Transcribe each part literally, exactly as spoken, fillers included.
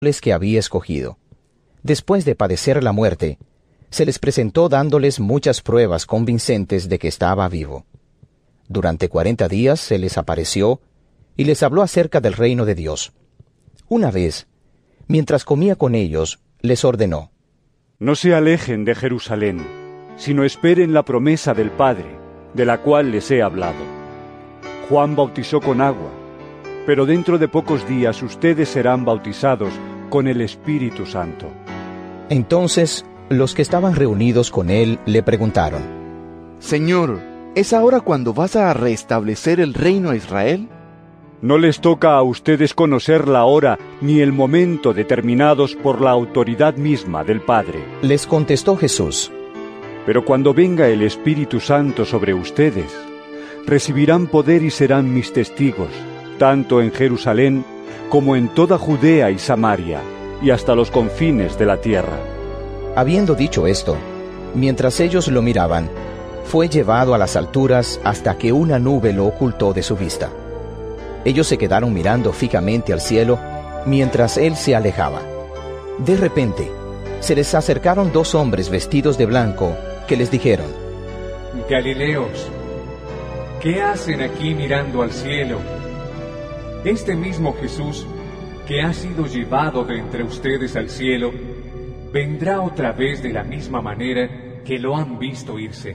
que había escogido. Después de padecer la muerte, se les presentó dándoles muchas pruebas convincentes de que estaba vivo. Durante cuarenta días se les apareció y les habló acerca del reino de Dios. Una vez, mientras comía con ellos, les ordenó: No se alejen de Jerusalén, sino esperen la promesa del Padre, de la cual les he hablado. Juan bautizó con agua, pero dentro de pocos días ustedes serán bautizados con el Espíritu Santo. Entonces, los que estaban reunidos con él le preguntaron: Señor, ¿es ahora cuando vas a restablecer el reino a Israel? No les toca a ustedes conocer la hora ni el momento determinados por la autoridad misma del Padre. Les contestó Jesús: Pero cuando venga el Espíritu Santo sobre ustedes, recibirán poder y serán mis testigos, tanto en Jerusalén como en toda Judea y Samaria, y hasta los confines de la tierra. Habiendo dicho esto, mientras ellos lo miraban, fue llevado a las alturas hasta que una nube lo ocultó de su vista. Ellos se quedaron mirando fijamente al cielo mientras él se alejaba. De repente, se les acercaron dos hombres vestidos de blanco que les dijeron: Galileos, ¿qué hacen aquí mirando al cielo? Este mismo Jesús, que ha sido llevado de entre ustedes al cielo, vendrá otra vez de la misma manera que lo han visto irse.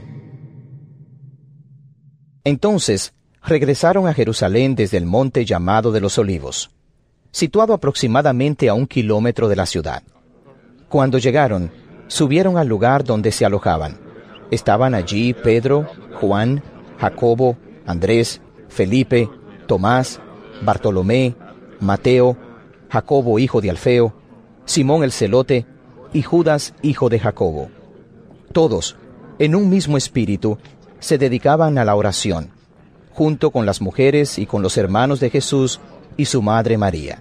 Entonces regresaron a Jerusalén desde el monte llamado de los Olivos, situado aproximadamente a un kilómetro de la ciudad. Cuando llegaron, subieron al lugar donde se alojaban. Estaban allí Pedro, Juan, Jacobo, Andrés, Felipe, Tomás, Bartolomé, Mateo, Jacobo hijo de Alfeo, Simón el celote y Judas hijo de Jacobo. Todos, en un mismo espíritu, se dedicaban a la oración, junto con las mujeres y con los hermanos de Jesús y su madre María.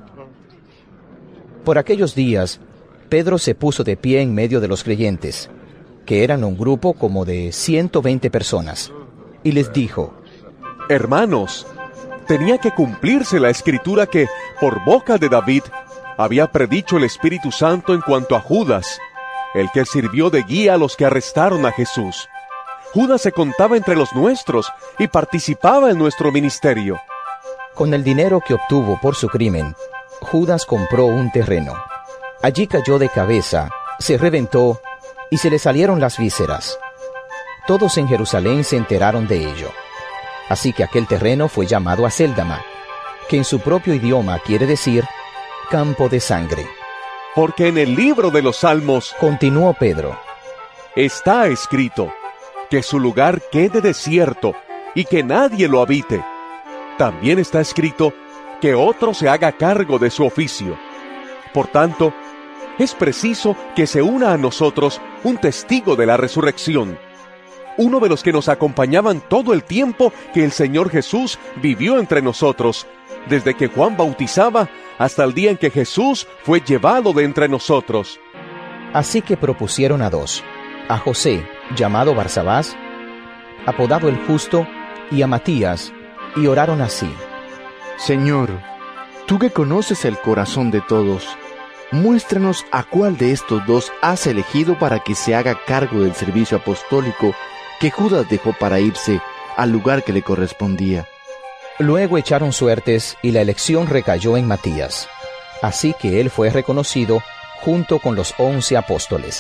Por aquellos días, Pedro se puso de pie en medio de los creyentes, que eran un grupo como de ciento veinte personas, y les dijo: Hermanos, tenía que cumplirse la escritura que, por boca de David, había predicho el Espíritu Santo en cuanto a Judas, el que sirvió de guía a los que arrestaron a Jesús. Judas se contaba entre los nuestros y participaba en nuestro ministerio. Con el dinero que obtuvo por su crimen, Judas compró un terreno. Allí cayó de cabeza, se reventó y se le salieron las vísceras. Todos en Jerusalén se enteraron de ello. Así que aquel terreno fue llamado Acéldama, que en su propio idioma quiere decir campo de sangre. Porque en el libro de los Salmos, continuó Pedro, está escrito que su lugar quede desierto y que nadie lo habite. También está escrito que otro se haga cargo de su oficio. Por tanto, es preciso que se una a nosotros un testigo de la resurrección, uno de los que nos acompañaban todo el tiempo que el Señor Jesús vivió entre nosotros, desde que Juan bautizaba hasta el día en que Jesús fue llevado de entre nosotros. Así que propusieron a dos, a José, llamado Barsabás, apodado el Justo, y a Matías, y oraron así: Señor, tú que conoces el corazón de todos, muéstranos a cuál de estos dos has elegido para que se haga cargo del servicio apostólico que Judas dejó para irse al lugar que le correspondía. Luego echaron suertes y la elección recayó en Matías. Así que él fue reconocido junto con los once apóstoles.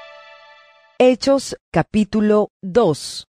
Hechos capítulo dos.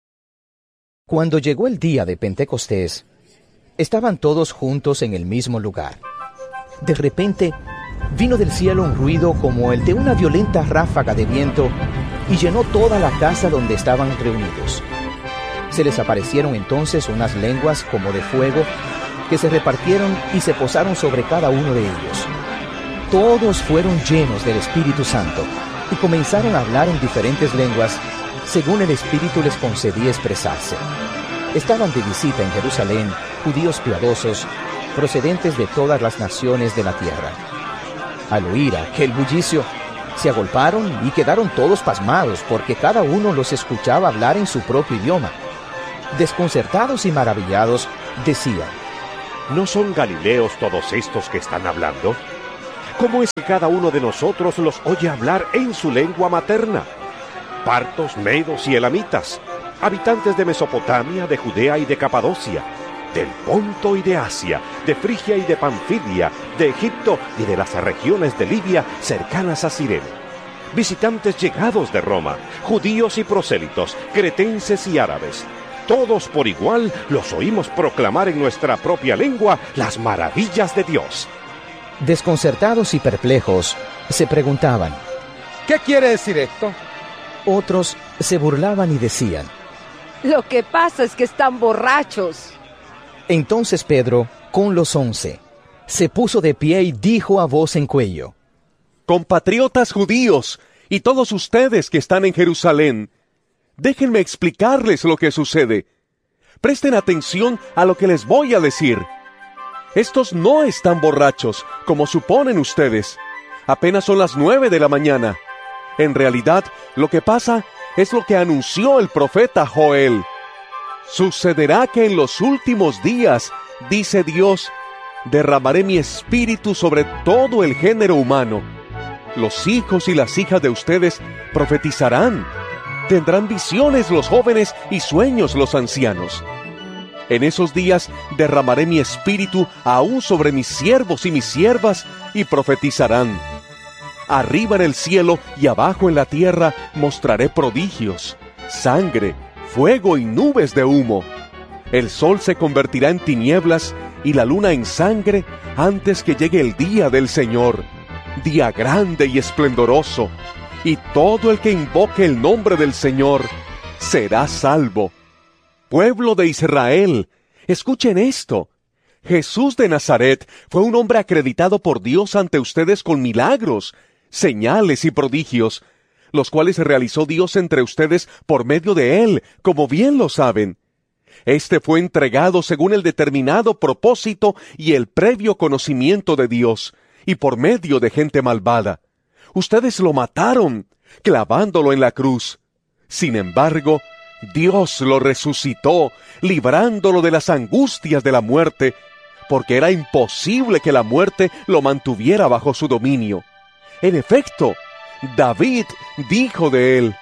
Cuando llegó el día de Pentecostés, estaban todos juntos en el mismo lugar. De repente, vino del cielo un ruido como el de una violenta ráfaga de viento y llenó toda la casa donde estaban reunidos. Se les aparecieron entonces unas lenguas como de fuego que se repartieron y se posaron sobre cada uno de ellos. Todos fueron llenos del Espíritu Santo y comenzaron a hablar en diferentes lenguas según el Espíritu les concedía expresarse. Estaban de visita en Jerusalén judíos piadosos procedentes de todas las naciones de la tierra. Al oír aquel bullicio, se agolparon y quedaron todos pasmados porque cada uno los escuchaba hablar en su propio idioma. Desconcertados y maravillados, decían: ¿No son galileos todos estos que están hablando? ¿Cómo es que cada uno de nosotros los oye hablar en su lengua materna? Partos, medos y elamitas, habitantes de Mesopotamia, de Judea y de Capadocia, del Ponto y de Asia, de Frigia y de Panfilia, de Egipto y de las regiones de Libia cercanas a Cirene. Visitantes llegados de Roma, judíos y prosélitos, cretenses y árabes. Todos por igual los oímos proclamar en nuestra propia lengua las maravillas de Dios. Desconcertados y perplejos, se preguntaban: ¿qué quiere decir esto? Otros se burlaban y decían: Lo que pasa es que están borrachos. Entonces Pedro, con los once, se puso de pie y dijo a voz en cuello: Compatriotas judíos y todos ustedes que están en Jerusalén, déjenme explicarles lo que sucede. Presten atención a lo que les voy a decir. Estos no están borrachos, como suponen ustedes. Apenas son las nueve de la mañana. En realidad, lo que pasa es lo que anunció el profeta Joel. Sucederá que en los últimos días, dice Dios, derramaré mi espíritu sobre todo el género humano. Los hijos y las hijas de ustedes profetizarán. Tendrán visiones los jóvenes y sueños los ancianos. En esos días derramaré mi espíritu aún sobre mis siervos y mis siervas, y profetizarán. Arriba en el cielo y abajo en la tierra mostraré prodigios, sangre, fuego y nubes de humo. El sol se convertirá en tinieblas y la luna en sangre antes que llegue el día del Señor, día grande y esplendoroso, y todo el que invoque el nombre del Señor será salvo. Pueblo de Israel, escuchen esto. Jesús de Nazaret fue un hombre acreditado por Dios ante ustedes con milagros, señales y prodigios, los cuales realizó Dios entre ustedes por medio de él, como bien lo saben. Este fue entregado según el determinado propósito y el previo conocimiento de Dios, y por medio de gente malvada. Ustedes lo mataron, clavándolo en la cruz. Sin embargo, Dios lo resucitó, librándolo de las angustias de la muerte, porque era imposible que la muerte lo mantuviera bajo su dominio. En efecto, David dijo de él: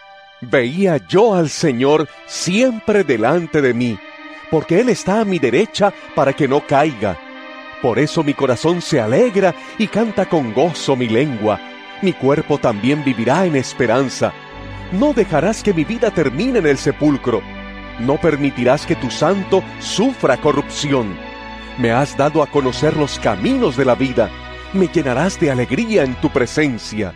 Veía yo al Señor siempre delante de mí, porque Él está a mi derecha para que no caiga. Por eso mi corazón se alegra y canta con gozo mi lengua. Mi cuerpo también vivirá en esperanza. No dejarás que mi vida termine en el sepulcro. No permitirás que tu santo sufra corrupción. Me has dado a conocer los caminos de la vida. Me llenarás de alegría en tu presencia.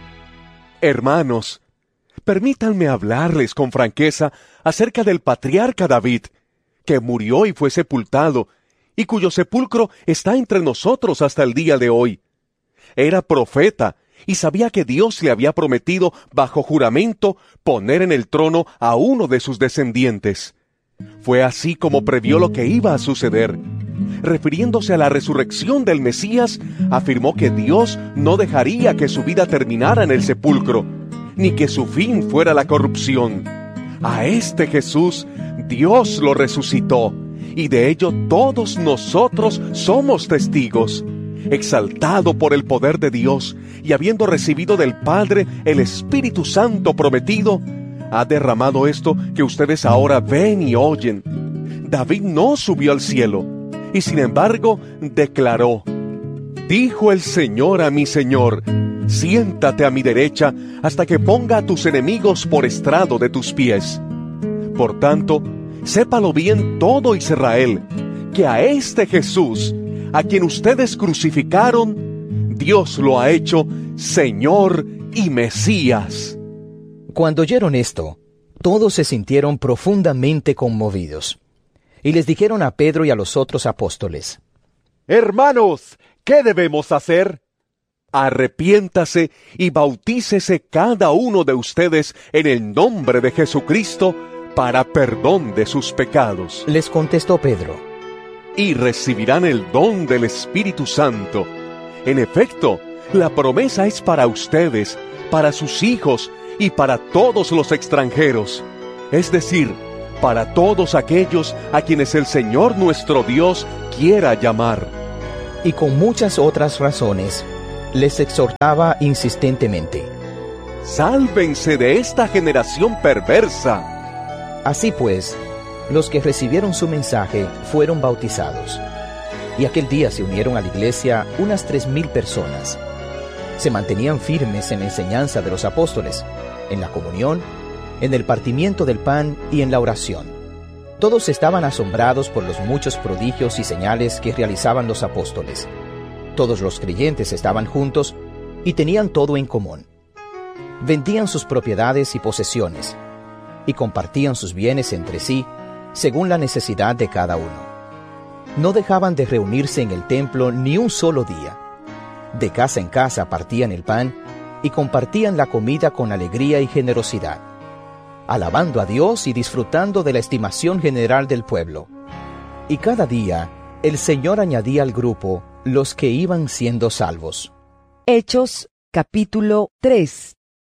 Hermanos, permítanme hablarles con franqueza acerca del patriarca David, que murió y fue sepultado, y cuyo sepulcro está entre nosotros hasta el día de hoy. Era profeta, y sabía que Dios le había prometido, bajo juramento, poner en el trono a uno de sus descendientes. Fue así como previó lo que iba a suceder. Refiriéndose a la resurrección del Mesías, afirmó que Dios no dejaría que su vida terminara en el sepulcro, ni que su fin fuera la corrupción. A este Jesús, Dios lo resucitó, y de ello todos nosotros somos testigos. Exaltado por el poder de Dios, y habiendo recibido del Padre el Espíritu Santo prometido, ha derramado esto que ustedes ahora ven y oyen. David no subió al cielo, y sin embargo declaró: Dijo el Señor a mi Señor, siéntate a mi derecha hasta que ponga a tus enemigos por estrado de tus pies. Por tanto, sépalo bien todo Israel, que a este Jesús, a quien ustedes crucificaron, Dios lo ha hecho Señor y Mesías. Cuando oyeron esto, todos se sintieron profundamente conmovidos, y les dijeron a Pedro y a los otros apóstoles: Hermanos, ¿qué debemos hacer? Arrepiéntase y bautícese cada uno de ustedes en el nombre de Jesucristo para perdón de sus pecados. Les contestó Pedro: Y recibirán el don del Espíritu Santo. En efecto, la promesa es para ustedes, para sus hijos y para todos los extranjeros, es decir, para todos aquellos a quienes el Señor nuestro Dios quiera llamar. Y con muchas otras razones, les exhortaba insistentemente: ¡sálvense de esta generación perversa! Así pues, los que recibieron su mensaje fueron bautizados, y aquel día se unieron a la iglesia unas tres mil personas. Se mantenían firmes en la enseñanza de los apóstoles, en la comunión, en el partimiento del pan y en la oración. Todos estaban asombrados por los muchos prodigios y señales que realizaban los apóstoles. Todos los creyentes estaban juntos y tenían todo en común. Vendían sus propiedades y posesiones, y compartían sus bienes entre sí, según la necesidad de cada uno. No dejaban de reunirse en el templo ni un solo día. De casa en casa partían el pan y compartían la comida con alegría y generosidad, alabando a Dios y disfrutando de la estimación general del pueblo. Y cada día el Señor añadía al grupo los que iban siendo salvos. Hechos, capítulo tres.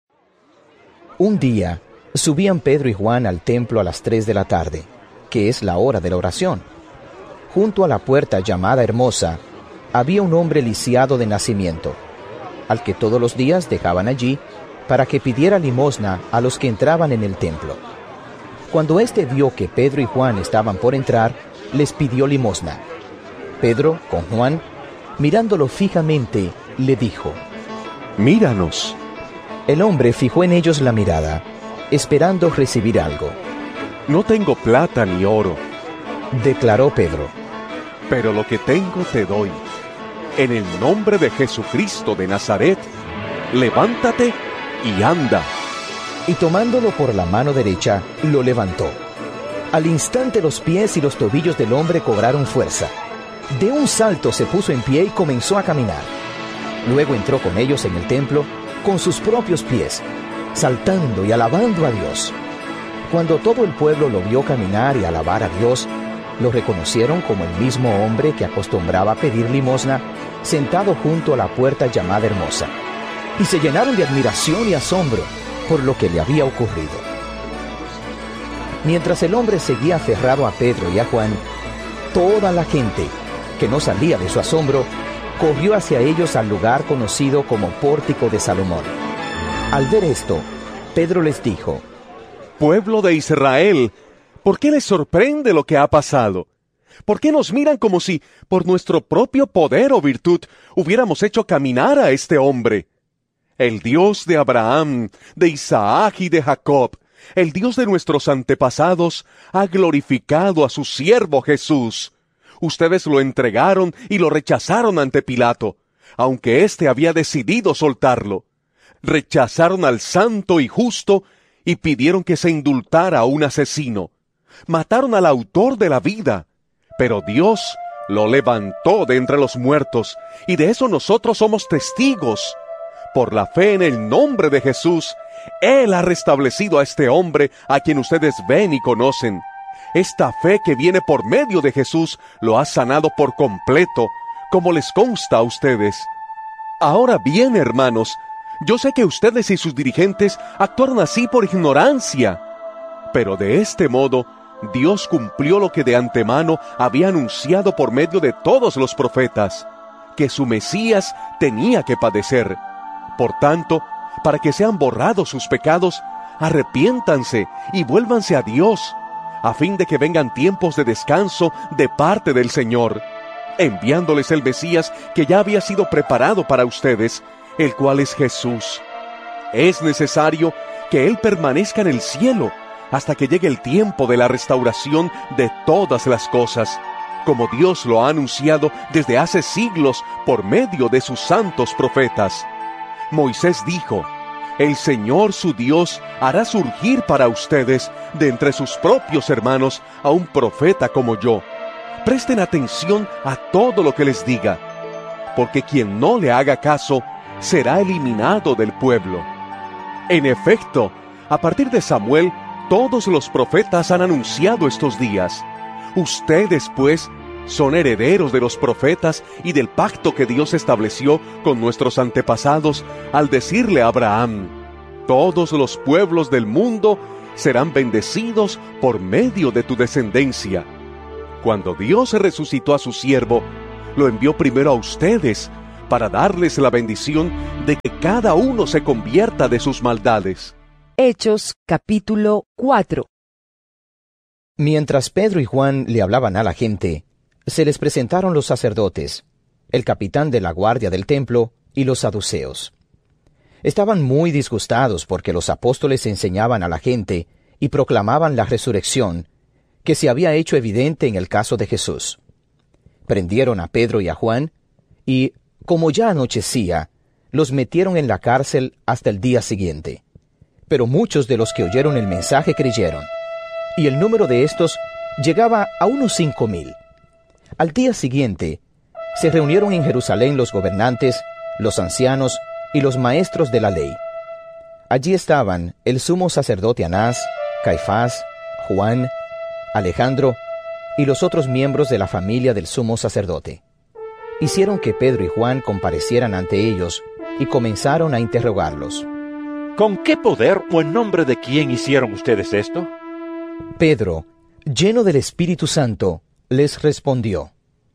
Un día subían Pedro y Juan al templo a las tres de la tarde, que es la hora de la oración. Junto a la puerta llamada Hermosa, había un hombre lisiado de nacimiento, al que todos los días dejaban allí para que pidiera limosna a los que entraban en el templo. Cuando éste vio que Pedro y Juan estaban por entrar, les pidió limosna. Pedro, con Juan, mirándolo fijamente, le dijo: ¡míranos! El hombre fijó en ellos la mirada, esperando recibir algo. No tengo plata ni oro, declaró Pedro, pero lo que tengo te doy. En el nombre de Jesucristo de Nazaret, levántate y anda. Y tomándolo por la mano derecha, lo levantó. Al instante los pies y los tobillos del hombre cobraron fuerza. De un salto se puso en pie y comenzó a caminar. Luego entró con ellos en el templo con sus propios pies, saltando y alabando a Dios. Cuando todo el pueblo lo vio caminar y alabar a Dios, lo reconocieron como el mismo hombre que acostumbraba a pedir limosna, sentado junto a la puerta llamada Hermosa, y se llenaron de admiración y asombro por lo que le había ocurrido. Mientras el hombre seguía aferrado a Pedro y a Juan, toda la gente, que no salía de su asombro, corrió hacia ellos al lugar conocido como Pórtico de Salomón. Al ver esto, Pedro les dijo: pueblo de Israel, ¿por qué les sorprende lo que ha pasado? ¿Por qué nos miran como si, por nuestro propio poder o virtud, hubiéramos hecho caminar a este hombre? El Dios de Abraham, de Isaac y de Jacob, el Dios de nuestros antepasados, ha glorificado a su siervo Jesús. Ustedes lo entregaron y lo rechazaron ante Pilato, aunque éste había decidido soltarlo. Rechazaron al santo y justo y pidieron que se indultara a un asesino. Mataron al autor de la vida, pero Dios lo levantó de entre los muertos, y de eso nosotros somos testigos. Por la fe en el nombre de Jesús, Él ha restablecido a este hombre a quien ustedes ven y conocen. Esta fe que viene por medio de Jesús lo ha sanado por completo, como les consta a ustedes. Ahora bien, hermanos, yo sé que ustedes y sus dirigentes actuaron así por ignorancia, pero de este modo Dios cumplió lo que de antemano había anunciado por medio de todos los profetas, que su Mesías tenía que padecer. Por tanto, para que sean borrados sus pecados, arrepiéntanse y vuélvanse a Dios, a fin de que vengan tiempos de descanso de parte del Señor, enviándoles el Mesías que ya había sido preparado para ustedes, el cual es Jesús. Es necesario que Él permanezca en el cielo hasta que llegue el tiempo de la restauración de todas las cosas, como Dios lo ha anunciado desde hace siglos por medio de sus santos profetas. Moisés dijo: el Señor su Dios hará surgir para ustedes de entre sus propios hermanos a un profeta como yo. Presten atención a todo lo que les diga, porque quien no le haga caso será eliminado del pueblo. En efecto, a partir de Samuel, todos los profetas han anunciado estos días. Ustedes, pues, son herederos de los profetas y del pacto que Dios estableció con nuestros antepasados al decirle a Abraham: todos los pueblos del mundo serán bendecidos por medio de tu descendencia. Cuando Dios resucitó a su siervo, lo envió primero a ustedes, para darles la bendición de que cada uno se convierta de sus maldades. Hechos capítulo cuatro. Mientras Pedro y Juan le hablaban a la gente, se les presentaron los sacerdotes, el capitán de la guardia del templo y los saduceos. Estaban muy disgustados porque los apóstoles enseñaban a la gente y proclamaban la resurrección, que se había hecho evidente en el caso de Jesús. Prendieron a Pedro y a Juan, y, como ya anochecía, los metieron en la cárcel hasta el día siguiente. Pero muchos de los que oyeron el mensaje creyeron, y el número de estos llegaba a unos cinco mil. Al día siguiente, se reunieron en Jerusalén los gobernantes, los ancianos y los maestros de la ley. Allí estaban el sumo sacerdote Anás, Caifás, Juan, Alejandro y los otros miembros de la familia del sumo sacerdote. Hicieron que Pedro y Juan comparecieran ante ellos y comenzaron a interrogarlos. ¿Con qué poder o en nombre de quién hicieron ustedes esto? Pedro, lleno del Espíritu Santo, les respondió: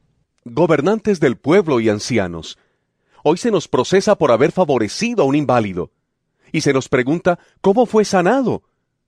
Gobernantes del pueblo y ancianos, hoy se nos procesa por haber favorecido a un inválido, y se nos pregunta cómo fue sanado.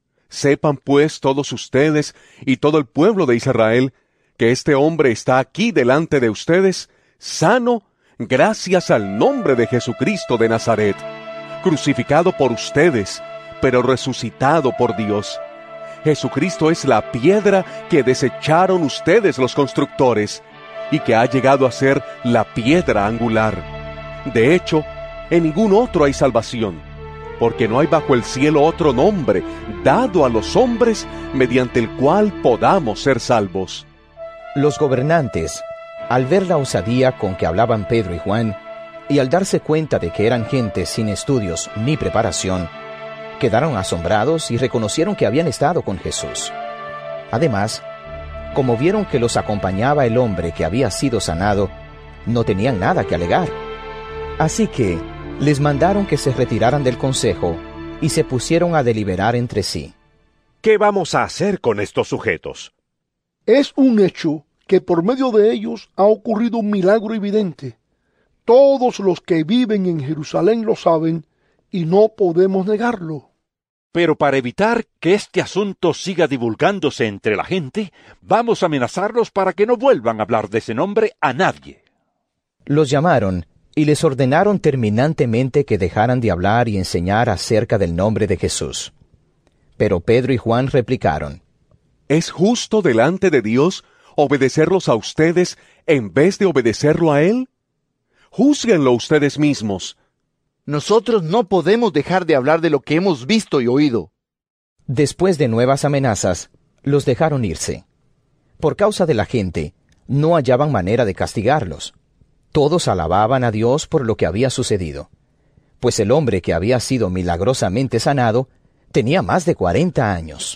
Sepan pues todos ustedes y todo el pueblo de Israel que este hombre está aquí delante de ustedes, sano, gracias al nombre de Jesucristo de Nazaret, crucificado por ustedes, pero resucitado por Dios. Jesucristo es la piedra que desecharon ustedes los constructores, y que ha llegado a ser la piedra angular. De hecho, en ningún otro hay salvación, porque no hay bajo el cielo otro nombre dado a los hombres mediante el cual podamos ser salvos. Los gobernantes, al ver la osadía con que hablaban Pedro y Juan, y al darse cuenta de que eran gente sin estudios ni preparación, quedaron asombrados y reconocieron que habían estado con Jesús. Además, como vieron que los acompañaba el hombre que había sido sanado, no tenían nada que alegar. Así que les mandaron que se retiraran del consejo y se pusieron a deliberar entre sí. ¿Qué vamos a hacer con estos sujetos? Es un hecho que por medio de ellos ha ocurrido un milagro evidente. Todos los que viven en Jerusalén lo saben y no podemos negarlo. Pero para evitar que este asunto siga divulgándose entre la gente, vamos a amenazarlos para que no vuelvan a hablar de ese nombre a nadie. Los llamaron y les ordenaron terminantemente que dejaran de hablar y enseñar acerca del nombre de Jesús. Pero Pedro y Juan replicaron: ¿Es justo delante de Dios obedecerlos a ustedes en vez de obedecerlo a Él? Júzguenlo ustedes mismos. Nosotros no podemos dejar de hablar de lo que hemos visto y oído. Después de nuevas amenazas, los dejaron irse. Por causa de la gente, no hallaban manera de castigarlos. Todos alababan a Dios por lo que había sucedido, pues el hombre que había sido milagrosamente sanado tenía más de cuarenta años.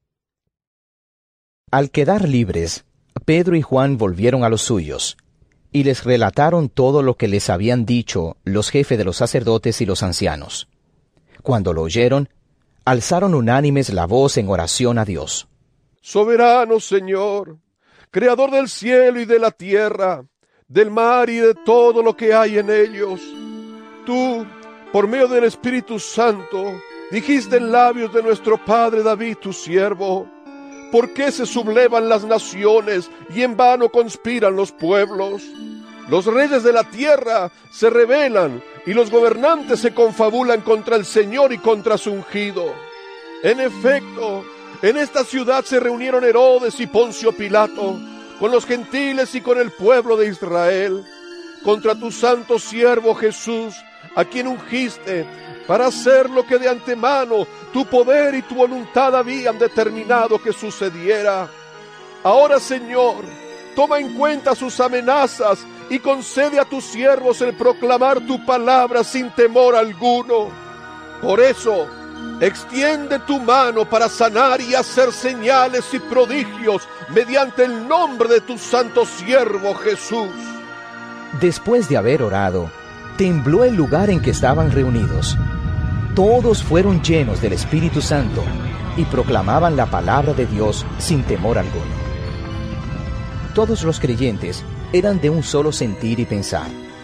Al quedar libres, Pedro y Juan volvieron a los suyos, y les relataron todo lo que les habían dicho los jefes de los sacerdotes y los ancianos. Cuando lo oyeron, alzaron unánimes la voz en oración a Dios. Soberano Señor, Creador del cielo y de la tierra, del mar y de todo lo que hay en ellos, tú, por medio del Espíritu Santo, dijiste en labios de nuestro padre David, tu siervo: ¿por qué se sublevan las naciones y en vano conspiran los pueblos? Los reyes de la tierra se rebelan y los gobernantes se confabulan contra el Señor y contra su ungido. En efecto, en esta ciudad se reunieron Herodes y Poncio Pilato con los gentiles y con el pueblo de Israel contra tu santo siervo Jesús, a quien ungiste para hacer lo que de antemano tu poder y tu voluntad habían determinado que sucediera. Ahora, Señor, toma en cuenta sus amenazas y concede a tus siervos el proclamar tu palabra sin temor alguno. Por eso, extiende tu mano para sanar y hacer señales y prodigios mediante el nombre de tu santo siervo Jesús. Después de haber orado, tembló el lugar en que estaban reunidos. Todos fueron llenos del Espíritu Santo y proclamaban la palabra de Dios sin temor alguno. Todos los creyentes eran de un solo sentir y pensar.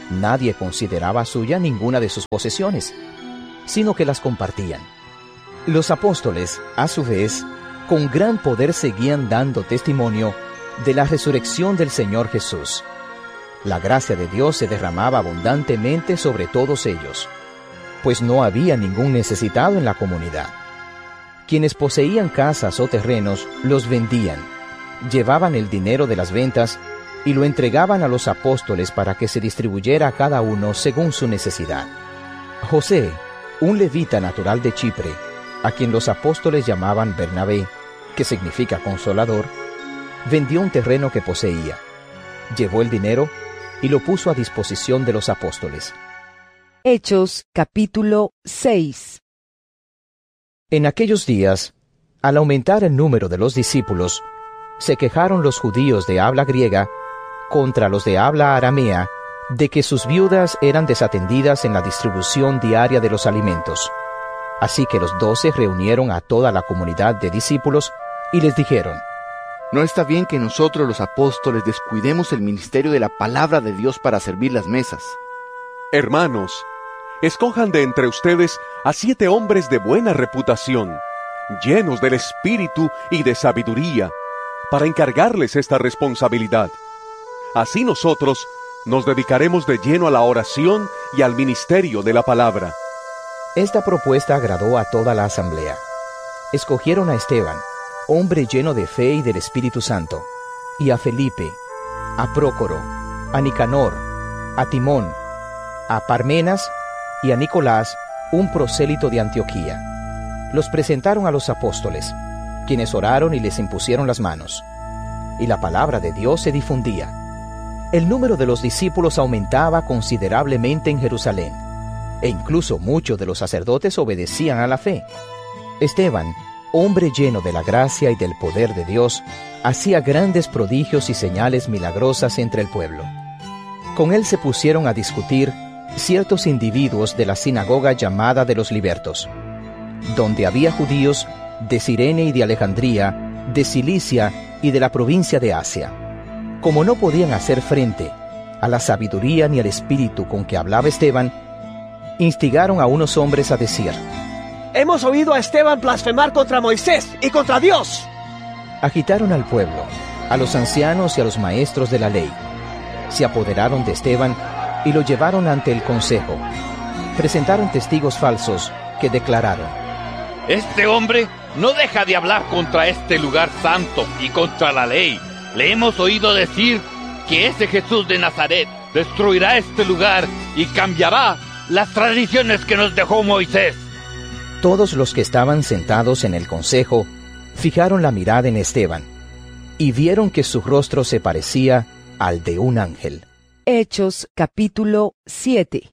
nadie consideraba suya ninguna de sus posesiones, sino que las compartían. Los apóstoles, a su vez, con gran poder seguían dando testimonio de la resurrección del Señor Jesús. La gracia de Dios se derramaba abundantemente sobre todos ellos, pues no había ningún necesitado en la comunidad. Quienes poseían casas o terrenos los vendían, llevaban el dinero de las ventas y lo entregaban a los apóstoles para que se distribuyera a cada uno según su necesidad. José, un levita natural de Chipre, a quien los apóstoles llamaban Bernabé, que significa consolador, vendió un terreno que poseía, llevó el dinero y lo puso a disposición de los apóstoles. Hechos capítulo seis. En aquellos días, al aumentar el número de los discípulos, se quejaron los judíos de habla griega contra los de habla aramea de que sus viudas eran desatendidas en la distribución diaria de los alimentos. Así que los doce reunieron a toda la comunidad de discípulos y les dijeron: No está bien que nosotros los apóstoles descuidemos el ministerio de la palabra de Dios para servir las mesas. Hermanos, escojan de entre ustedes a siete hombres de buena reputación, llenos del espíritu y de sabiduría, para encargarles esta responsabilidad. Así nosotros nos dedicaremos de lleno a la oración y al ministerio de la palabra. Esta propuesta agradó a toda la asamblea. Escogieron a Esteban, hombre lleno de fe y del Espíritu Santo, y a Felipe, a Prócoro, a Nicanor, a Timón, a Parmenas y a Nicolás, un prosélito de Antioquía. Los presentaron a los apóstoles, quienes oraron y les impusieron las manos. Y la palabra de Dios se difundía. El número de los discípulos aumentaba considerablemente en Jerusalén, e incluso muchos de los sacerdotes obedecían a la fe. Esteban, hombre lleno de la gracia y del poder de Dios, hacía grandes prodigios y señales milagrosas entre el pueblo. Con él se pusieron a discutir ciertos individuos de la sinagoga llamada de los libertos, donde había judíos de Cirene y de Alejandría, de Cilicia y de la provincia de Asia. Como no podían hacer frente a la sabiduría ni al espíritu con que hablaba Esteban, instigaron a unos hombres a decir: Hemos oído a Esteban blasfemar contra Moisés y contra Dios. Agitaron al pueblo, a los ancianos y a los maestros de la ley. Se apoderaron de Esteban y lo llevaron ante el consejo. Presentaron testigos falsos que declararon: Este hombre no deja de hablar contra este lugar santo y contra la ley. Le hemos oído decir que ese Jesús de Nazaret destruirá este lugar y cambiará las tradiciones que nos dejó Moisés. Todos los que estaban sentados en el consejo fijaron la mirada en Esteban y vieron que su rostro se parecía al de un ángel. Hechos capítulo siete.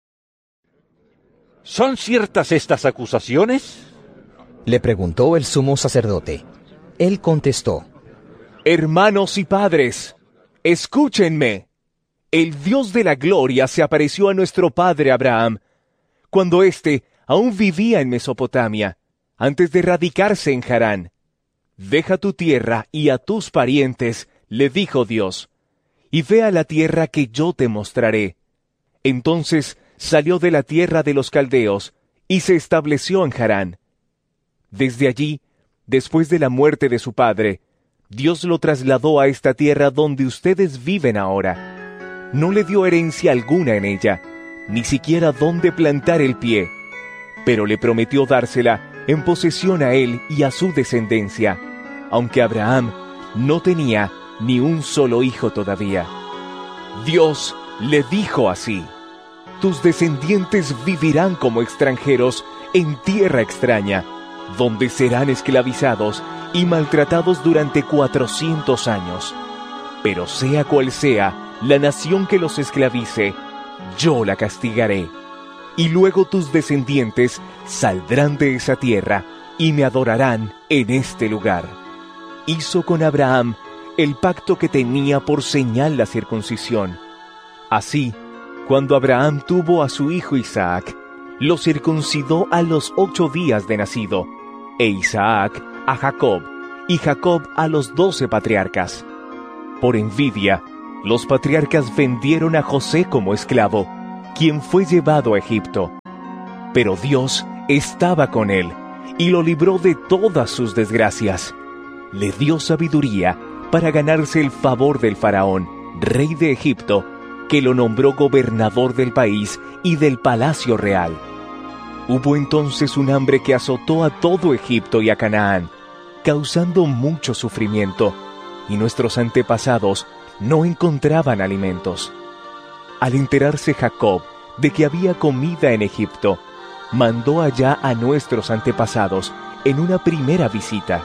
¿Son ciertas estas acusaciones?, le preguntó el sumo sacerdote. Él contestó: Hermanos y padres, escúchenme. El Dios de la gloria se apareció a nuestro padre Abraham, cuando éste aún vivía en Mesopotamia, antes de radicarse en Harán. Deja tu tierra y a tus parientes, le dijo Dios, y ve a la tierra que yo te mostraré. Entonces salió de la tierra de los caldeos y se estableció en Harán. Desde allí, después de la muerte de su padre, Dios lo trasladó a esta tierra donde ustedes viven ahora. No le dio herencia alguna en ella, ni siquiera dónde plantar el pie, pero le prometió dársela en posesión a él y a su descendencia, aunque Abraham no tenía ni un solo hijo todavía. Dios le dijo así: tus descendientes vivirán como extranjeros en tierra extraña, donde serán esclavizados y maltratados durante cuatrocientos años. Pero sea cual sea la nación que los esclavice, yo la castigaré. Y luego tus descendientes saldrán de esa tierra y me adorarán en este lugar. Hizo con Abraham el pacto que tenía por señal la circuncisión. Así, cuando Abraham tuvo a su hijo Isaac, lo circuncidó a los ocho días de nacido, e Isaac a Jacob, y Jacob a los doce patriarcas. Por envidia, los patriarcas vendieron a José como esclavo, quien fue llevado a Egipto. Pero Dios estaba con él y lo libró de todas sus desgracias. Le dio sabiduría para ganarse el favor del faraón, rey de Egipto, que lo nombró gobernador del país y del palacio real. Hubo entonces un hambre que azotó a todo Egipto y a Canaán, causando mucho sufrimiento, y nuestros antepasados no encontraban alimentos. Al enterarse Jacob de que había comida en Egipto, mandó allá a nuestros antepasados en una primera visita.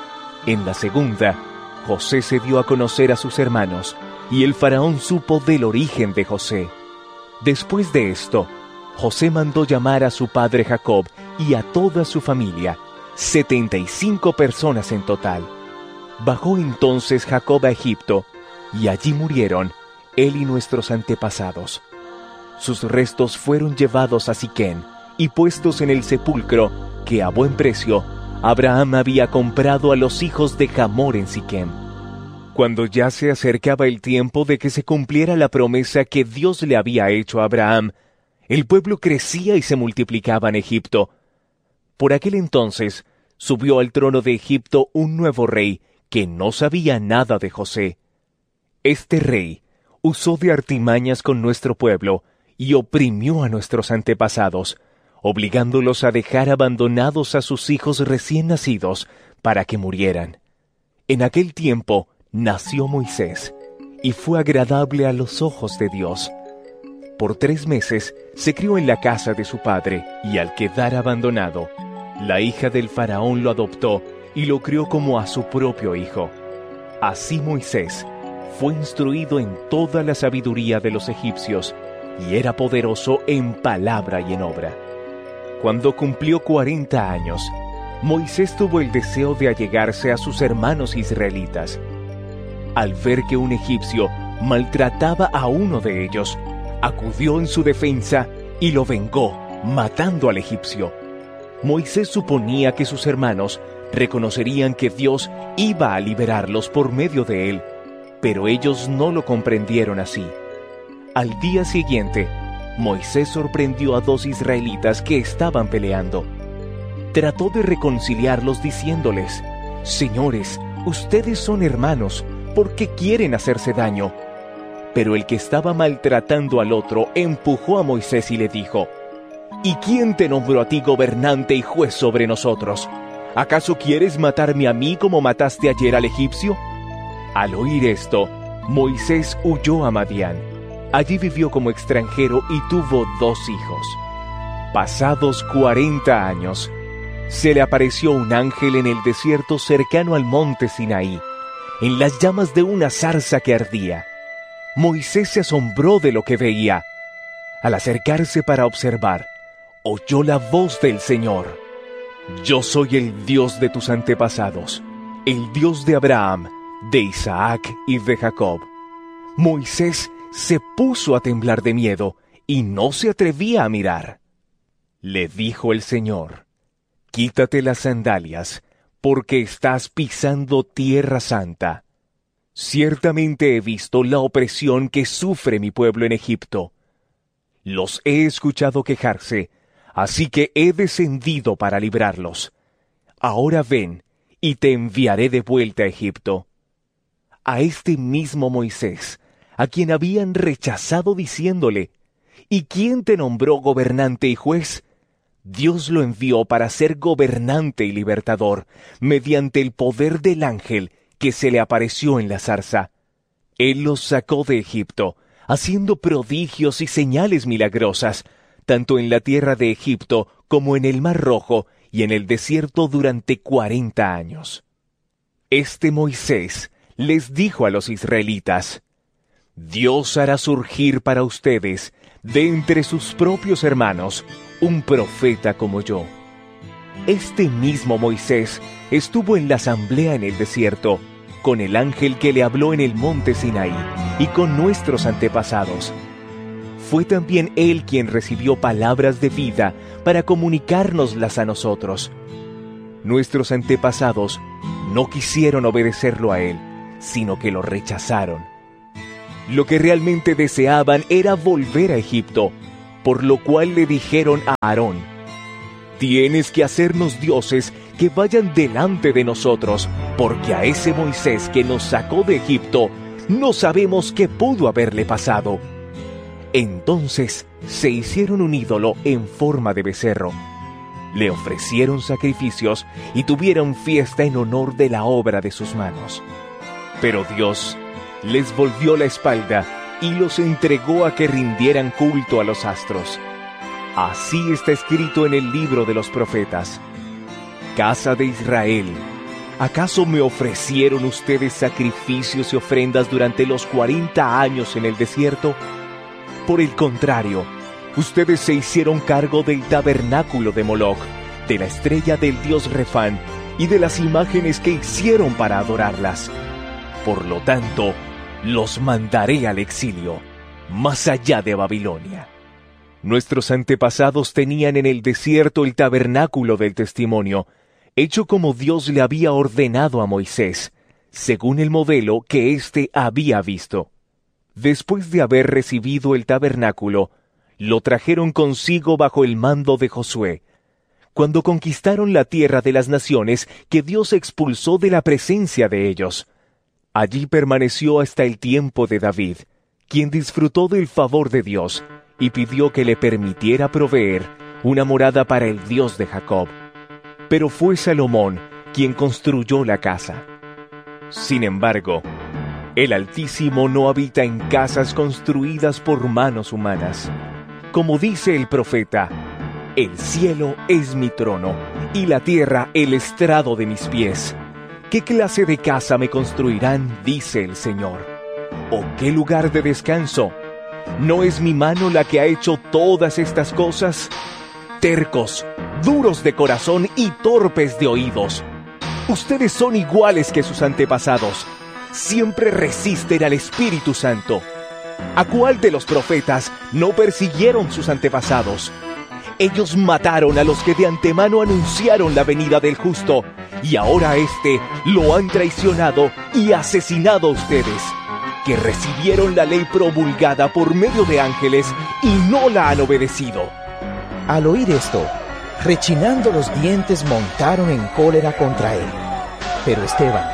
En la segunda, José se dio a conocer a sus hermanos, y el faraón supo del origen de José. Después de esto, José mandó llamar a su padre Jacob y a toda su familia, setenta y cinco personas en total. Bajó entonces Jacob a Egipto, y allí murieron él y nuestros antepasados. Sus restos fueron llevados a Siquén y puestos en el sepulcro que a buen precio Abraham había comprado a los hijos de Hamor en Siquém. Cuando ya se acercaba el tiempo de que se cumpliera la promesa que Dios le había hecho a Abraham, el pueblo crecía y se multiplicaba en Egipto. Por aquel entonces subió al trono de Egipto un nuevo rey que no sabía nada de José. Este rey usó de artimañas con nuestro pueblo y oprimió a nuestros antepasados, obligándolos a dejar abandonados a sus hijos recién nacidos para que murieran. En aquel tiempo nació Moisés, y fue agradable a los ojos de Dios. Por tres meses se crió en la casa de su padre, y al quedar abandonado, la hija del faraón lo adoptó y lo crió como a su propio hijo. Así Moisés fue instruido en toda la sabiduría de los egipcios, y era poderoso en palabra y en obra. Cuando cumplió cuarenta años, Moisés tuvo el deseo de allegarse a sus hermanos israelitas. Al ver que un egipcio maltrataba a uno de ellos, acudió en su defensa y lo vengó, matando al egipcio. Moisés suponía que sus hermanos reconocerían que Dios iba a liberarlos por medio de él, pero ellos no lo comprendieron así. Al día siguiente, Moisés sorprendió a dos israelitas que estaban peleando. Trató de reconciliarlos diciéndoles: «Señores, ustedes son hermanos, ¿por qué quieren hacerse daño?». Pero el que estaba maltratando al otro empujó a Moisés y le dijo: «¿Y quién te nombró a ti gobernante y juez sobre nosotros? ¿Acaso quieres matarme a mí como mataste ayer al egipcio?». Al oír esto, Moisés huyó a Madián. Allí vivió como extranjero y tuvo dos hijos. Pasados cuarenta años, se le apareció un ángel en el desierto cercano al monte Sinaí, en las llamas de una zarza que ardía. Moisés se asombró de lo que veía. Al acercarse para observar, oyó la voz del Señor: «Yo soy el Dios de tus antepasados, el Dios de Abraham, de Isaac y de Jacob». Moisés se puso a temblar de miedo y no se atrevía a mirar. Le dijo el Señor: «Quítate las sandalias, porque estás pisando tierra santa. Ciertamente he visto la opresión que sufre mi pueblo en Egipto. Los he escuchado quejarse, así que he descendido para librarlos. Ahora ven, y te enviaré de vuelta a Egipto». A este mismo Moisés, a quien habían rechazado diciéndole: «¿Y quién te nombró gobernante y juez?», Dios lo envió para ser gobernante y libertador, mediante el poder del ángel que se le apareció en la zarza. Él los sacó de Egipto, haciendo prodigios y señales milagrosas, tanto en la tierra de Egipto como en el Mar Rojo y en el desierto durante cuarenta años. Este Moisés les dijo a los israelitas: «Dios hará surgir para ustedes, de entre sus propios hermanos, un profeta como yo». Este mismo Moisés estuvo en la asamblea en el desierto, con el ángel que le habló en el monte Sinaí, y con nuestros antepasados. Fue también él quien recibió palabras de vida para comunicárnoslas a nosotros. Nuestros antepasados no quisieron obedecerlo a él, sino que lo rechazaron. Lo que realmente deseaban era volver a Egipto, por lo cual le dijeron a Aarón: «Tienes que hacernos dioses que vayan delante de nosotros, porque a ese Moisés que nos sacó de Egipto, no sabemos qué pudo haberle pasado». Entonces se hicieron un ídolo en forma de becerro. Le ofrecieron sacrificios y tuvieron fiesta en honor de la obra de sus manos. Pero Dios les volvió la espalda y los entregó a que rindieran culto a los astros. Así está escrito en el libro de los profetas: «Casa de Israel, ¿acaso me ofrecieron ustedes sacrificios y ofrendas durante los cuarenta años en el desierto? Por el contrario, ustedes se hicieron cargo del tabernáculo de Moloc, de la estrella del dios Refán y de las imágenes que hicieron para adorarlas. Por lo tanto, los mandaré al exilio, más allá de Babilonia». Nuestros antepasados tenían en el desierto el tabernáculo del testimonio, hecho como Dios le había ordenado a Moisés, según el modelo que éste había visto. Después de haber recibido el tabernáculo, lo trajeron consigo bajo el mando de Josué, cuando conquistaron la tierra de las naciones que Dios expulsó de la presencia de ellos. Allí permaneció hasta el tiempo de David, quien disfrutó del favor de Dios y pidió que le permitiera proveer una morada para el Dios de Jacob. Pero fue Salomón quien construyó la casa. Sin embargo, el Altísimo no habita en casas construidas por manos humanas. Como dice el profeta: «El cielo es mi trono, y la tierra el estrado de mis pies. ¿Qué clase de casa me construirán?, dice el Señor. ¿O qué lugar de descanso? ¿No es mi mano la que ha hecho todas estas cosas? Tercos, duros de corazón y torpes de oídos. Ustedes son iguales que sus antepasados. Siempre resisten al Espíritu Santo. ¿A cuál de los profetas no persiguieron sus antepasados? Ellos mataron a los que de antemano anunciaron la venida del justo, y ahora a éste lo han traicionado y asesinado a ustedes, que recibieron la ley promulgada por medio de ángeles y no la han obedecido». Al oír esto, rechinando los dientes, montaron en cólera contra él. Pero Esteban,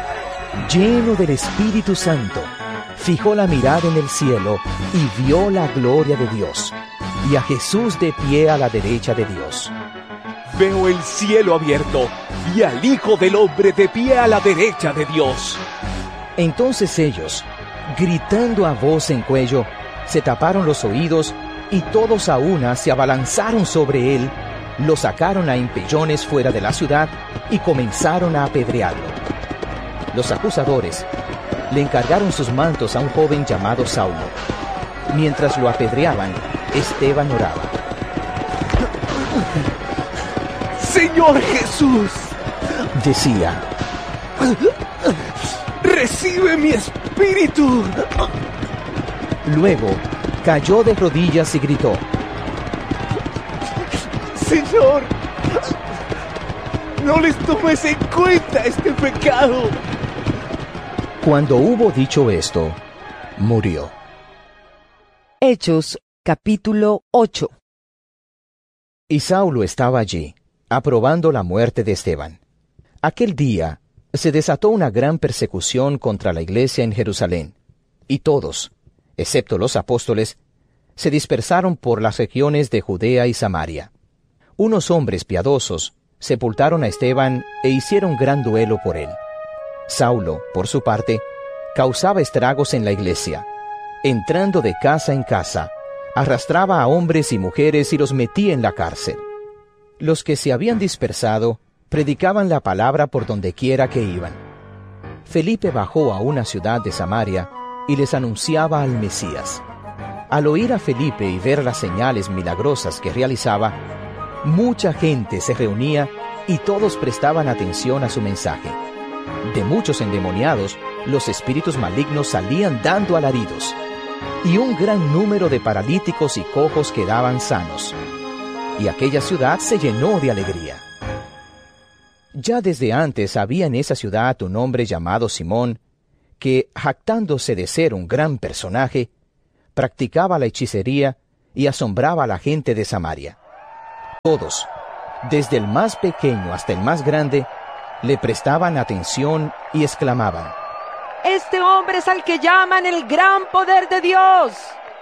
lleno del Espíritu Santo, fijó la mirada en el cielo y vio la gloria de Dios, y a Jesús de pie a la derecha de Dios. «Veo el cielo abierto y al Hijo del Hombre de pie a la derecha de Dios». Entonces ellos, gritando a voz en cuello, se taparon los oídos y todos a una se abalanzaron sobre él, lo sacaron a empellones fuera de la ciudad y comenzaron a apedrearlo. Los acusadores le encargaron sus mantos a un joven llamado Saulo. Mientras lo apedreaban, Esteban oraba: «Señor Jesús», decía, «recibe mi espíritu». Luego cayó de rodillas y gritó: «Señor, no les tomes en cuenta este pecado». Cuando hubo dicho esto, murió. Hechos, capítulo ocho. Y Saulo estaba allí, aprobando la muerte de Esteban. Aquel día se desató una gran persecución contra la iglesia en Jerusalén, y todos, excepto los apóstoles, se dispersaron por las regiones de Judea y Samaria. Unos hombres piadosos sepultaron a Esteban e hicieron gran duelo por él. Saulo, por su parte, causaba estragos en la iglesia. Entrando de casa en casa, arrastraba a hombres y mujeres y los metía en la cárcel. Los que se habían dispersado predicaban la palabra por donde quiera que iban. Felipe bajó a una ciudad de Samaria y les anunciaba al Mesías. Al oír a Felipe y ver las señales milagrosas que realizaba, mucha gente se reunía y todos prestaban atención a su mensaje. De muchos endemoniados, los espíritus malignos salían dando alaridos, y un gran número de paralíticos y cojos quedaban sanos. Y aquella ciudad se llenó de alegría. Ya desde antes había en esa ciudad un hombre llamado Simón, que, jactándose de ser un gran personaje, practicaba la hechicería y asombraba a la gente de Samaria. Todos, desde el más pequeño hasta el más grande, le prestaban atención y exclamaban: ¡Este hombre es al que llaman el gran poder de Dios!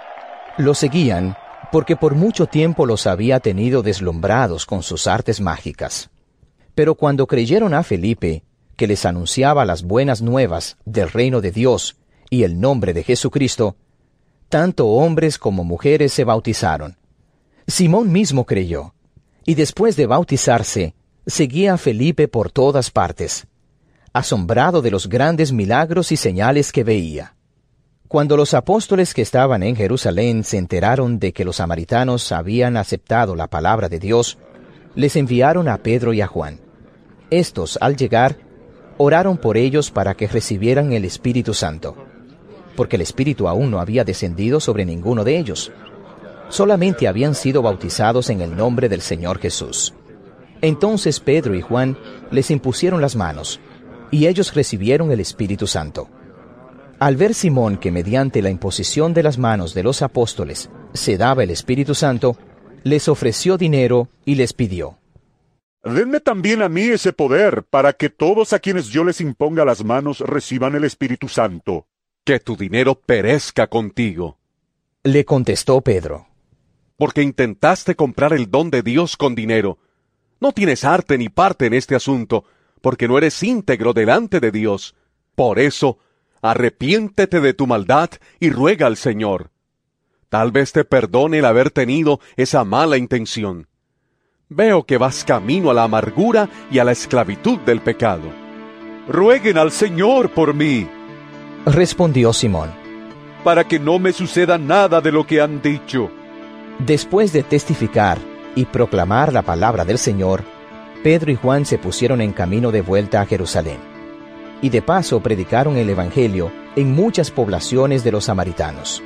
Lo seguían porque por mucho tiempo los había tenido deslumbrados con sus artes mágicas. Pero cuando creyeron a Felipe, que les anunciaba las buenas nuevas del reino de Dios y el nombre de Jesucristo, tanto hombres como mujeres se bautizaron. Simón mismo creyó, y después de bautizarse, seguía a Felipe por todas partes, asombrado de los grandes milagros y señales que veía. Cuando los apóstoles que estaban en Jerusalén se enteraron de que los samaritanos habían aceptado la palabra de Dios, les enviaron a Pedro y a Juan. Estos, al llegar, oraron por ellos para que recibieran el Espíritu Santo, porque el Espíritu aún no había descendido sobre ninguno de ellos. Solamente habían sido bautizados en el nombre del Señor Jesús. Entonces Pedro y Juan les impusieron las manos, y ellos recibieron el Espíritu Santo. Al ver Simón que mediante la imposición de las manos de los apóstoles se daba el Espíritu Santo, les ofreció dinero y les pidió: Denme también a mí ese poder, para que todos a quienes yo les imponga las manos reciban el Espíritu Santo. Que tu dinero perezca contigo. Le contestó Pedro: Porque intentaste comprar el don de Dios con dinero. No tienes arte ni parte en este asunto, porque no eres íntegro delante de Dios. Por eso, arrepiéntete de tu maldad y ruega al Señor. Tal vez te perdone el haber tenido esa mala intención. Veo que vas camino a la amargura y a la esclavitud del pecado. Rueguen al Señor por mí, respondió Simón, para que no me suceda nada de lo que han dicho. Después de testificar y proclamar la palabra del Señor, Pedro y Juan se pusieron en camino de vuelta a Jerusalén, y de paso predicaron el Evangelio en muchas poblaciones de los samaritanos.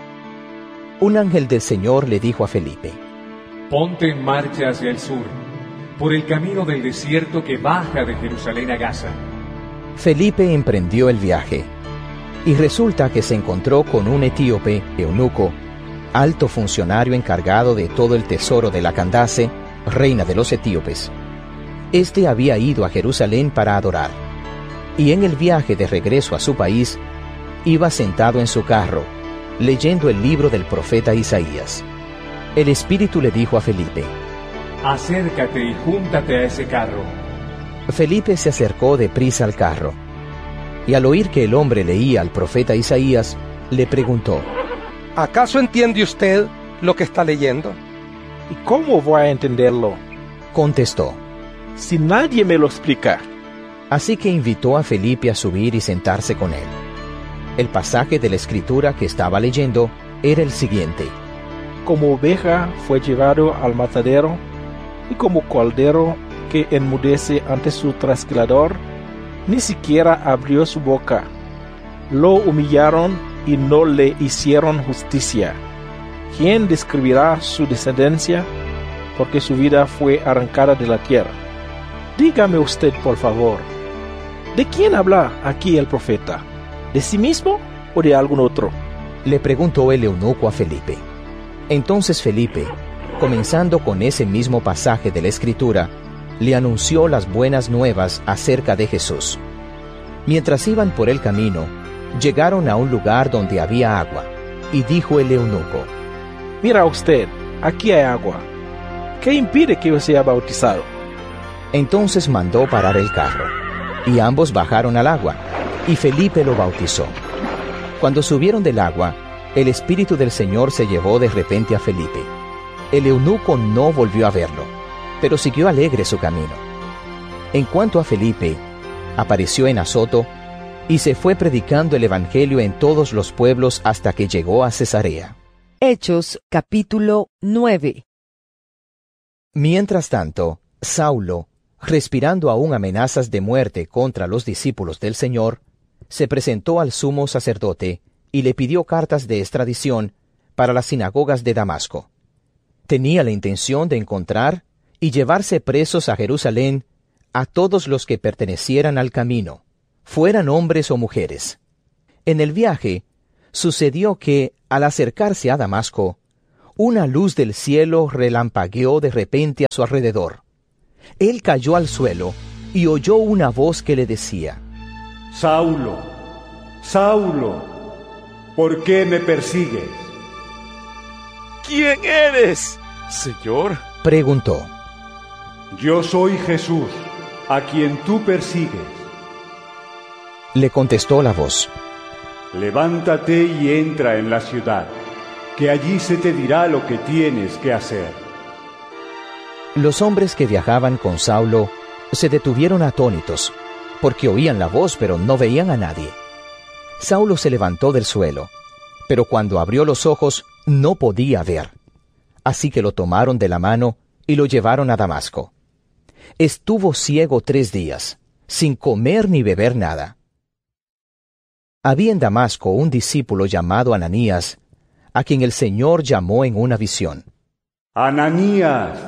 Un ángel del Señor le dijo a Felipe: Ponte en marcha hacia el sur, por el camino del desierto que baja de Jerusalén a Gaza. Felipe emprendió el viaje, y resulta que se encontró con un etíope, eunuco, alto funcionario encargado de todo el tesoro de la Candace, reina de los etíopes. Este había ido a Jerusalén para adorar, y en el viaje de regreso a su país, iba sentado en su carro, leyendo el libro del profeta Isaías. El Espíritu le dijo a Felipe: Acércate y júntate a ese carro. Felipe se acercó deprisa al carro, y al oír que el hombre leía al profeta Isaías, le preguntó: ¿Acaso entiende usted lo que está leyendo? ¿Y cómo voy a entenderlo? Contestó: Si nadie me lo explica. Así que invitó a Felipe a subir y sentarse con él. El pasaje de la Escritura que estaba leyendo era el siguiente: Como oveja fue llevado al matadero, y como cordero que enmudece ante su trasquilador, ni siquiera abrió su boca. Lo humillaron y no le hicieron justicia. ¿Quién describirá su descendencia? Porque su vida fue arrancada de la tierra. Dígame usted, por favor, ¿de quién habla aquí el profeta? ¿De sí mismo o de algún otro? Le preguntó el eunuco a Felipe. Entonces Felipe, comenzando con ese mismo pasaje de la Escritura, le anunció las buenas nuevas acerca de Jesús. Mientras iban por el camino, llegaron a un lugar donde había agua, y dijo el eunuco: Mira usted, aquí hay agua. ¿Qué impide que yo sea bautizado? Entonces mandó parar el carro, y ambos bajaron al agua, y Felipe lo bautizó. Cuando subieron del agua, el Espíritu del Señor se llevó de repente a Felipe. El eunuco no volvió a verlo, pero siguió alegre su camino. En cuanto a Felipe, apareció en Azoto, y se fue predicando el Evangelio en todos los pueblos hasta que llegó a Cesarea. Hechos capítulo nueve. Mientras tanto, Saulo, respirando aún amenazas de muerte contra los discípulos del Señor, se presentó al sumo sacerdote y le pidió cartas de extradición para las sinagogas de Damasco. Tenía la intención de encontrar y llevarse presos a Jerusalén a todos los que pertenecieran al camino, fueran hombres o mujeres, En el viaje, sucedió que, al acercarse a Damasco, una luz del cielo relampagueó de repente a su alrededor. Él cayó al suelo y oyó una voz que le decía: Saulo, Saulo, ¿por qué me persigues? ¿Quién eres, Señor? Preguntó. Yo soy Jesús, a quien tú persigues. Le contestó la voz: Levántate y entra en la ciudad, que allí se te dirá lo que tienes que hacer. Los hombres que viajaban con Saulo se detuvieron atónitos, porque oían la voz pero no veían a nadie. Saulo se levantó del suelo, pero cuando abrió los ojos no podía ver. Así que lo tomaron de la mano y lo llevaron a Damasco. Estuvo ciego tres días, sin comer ni beber nada. Había en Damasco un discípulo llamado Ananías, a quien el Señor llamó en una visión. ¡Ananías!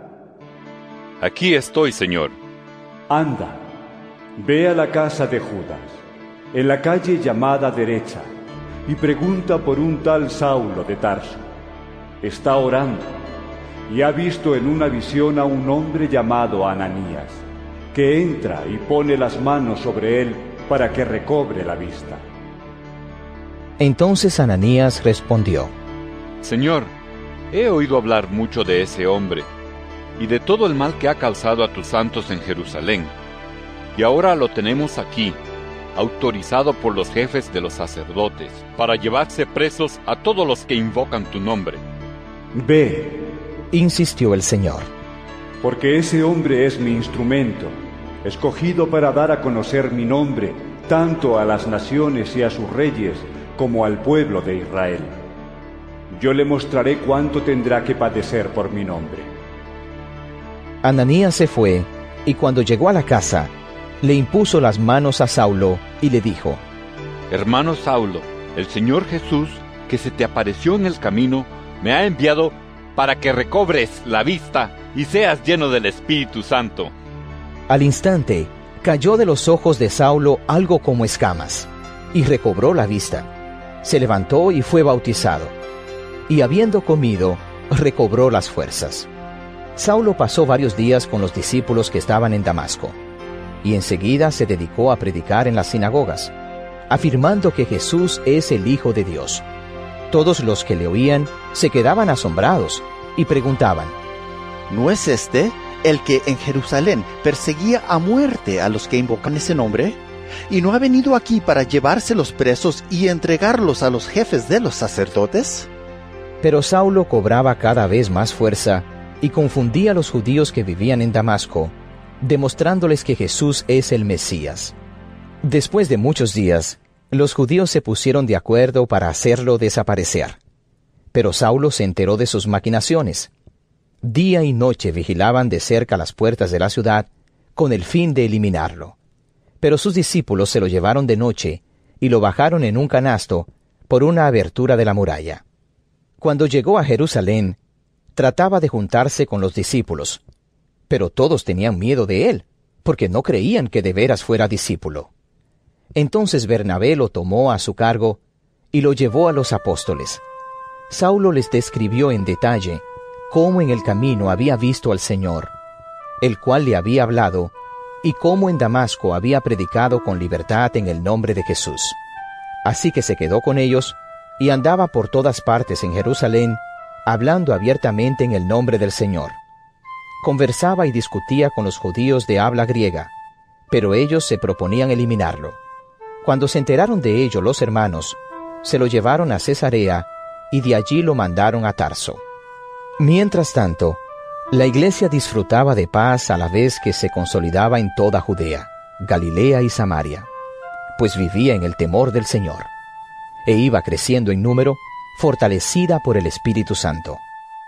Aquí estoy, Señor. Anda, ve a la casa de Judas, en la calle llamada derecha, y pregunta por un tal Saulo de Tarso. Está orando, y ha visto en una visión a un hombre llamado Ananías, que entra y pone las manos sobre él para que recobre la vista. Entonces Ananías respondió: Señor, he oído hablar mucho de ese hombre, y de todo el mal que ha causado a tus santos en Jerusalén. Y ahora lo tenemos aquí, autorizado por los jefes de los sacerdotes, para llevarse presos a todos los que invocan tu nombre. Ve, insistió el Señor, porque ese hombre es mi instrumento, escogido para dar a conocer mi nombre, tanto a las naciones y a sus reyes, como al pueblo de Israel. Yo le mostraré cuánto tendrá que padecer por mi nombre. Ananías se fue, y cuando llegó a la casa, le impuso las manos a Saulo y le dijo: Hermano Saulo, el Señor Jesús, que se te apareció en el camino, me ha enviado para que recobres la vista y seas lleno del Espíritu Santo. Al instante, cayó de los ojos de Saulo algo como escamas, y recobró la vista. Se levantó y fue bautizado, y habiendo comido, recobró las fuerzas. Saulo pasó varios días con los discípulos que estaban en Damasco, y enseguida se dedicó a predicar en las sinagogas, afirmando que Jesús es el Hijo de Dios. Todos los que le oían se quedaban asombrados y preguntaban: ¿No es este el que en Jerusalén perseguía a muerte a los que invocan ese nombre? ¿Y no ha venido aquí para llevarse los presos y entregarlos a los jefes de los sacerdotes? Pero Saulo cobraba cada vez más fuerza y confundía a los judíos que vivían en Damasco, demostrándoles que Jesús es el Mesías. Después de muchos días, los judíos se pusieron de acuerdo para hacerlo desaparecer. Pero Saulo se enteró de sus maquinaciones. Día y noche vigilaban de cerca las puertas de la ciudad con el fin de eliminarlo. Pero sus discípulos se lo llevaron de noche y lo bajaron en un canasto por una abertura de la muralla. Cuando llegó a Jerusalén, trataba de juntarse con los discípulos, pero todos tenían miedo de él, porque no creían que de veras fuera discípulo. Entonces Bernabé lo tomó a su cargo y lo llevó a los apóstoles. Saulo les describió en detalle cómo en el camino había visto al Señor, el cual le había hablado, y cómo en Damasco había predicado con libertad en el nombre de Jesús. Así que se quedó con ellos y andaba por todas partes en Jerusalén, hablando abiertamente en el nombre del Señor. Conversaba y discutía con los judíos de habla griega, pero ellos se proponían eliminarlo. Cuando se enteraron de ello los hermanos, se lo llevaron a Cesarea y de allí lo mandaron a Tarso. Mientras tanto, la iglesia disfrutaba de paz a la vez que se consolidaba en toda Judea, Galilea y Samaria, pues vivía en el temor del Señor, e iba creciendo en número, fortalecida por el Espíritu Santo.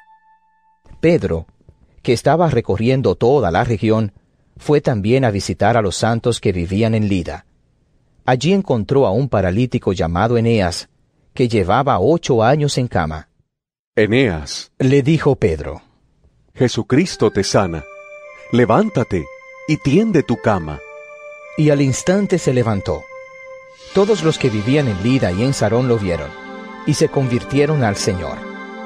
Pedro, que estaba recorriendo toda la región, fue también a visitar a los santos que vivían en Lida. Allí encontró a un paralítico llamado Eneas, que llevaba ocho años en cama. Eneas, le dijo Pedro, Jesucristo te sana. Levántate y tiende tu cama. Y al instante se levantó. Todos los que vivían en Lida y en Sarón lo vieron, y se convirtieron al Señor.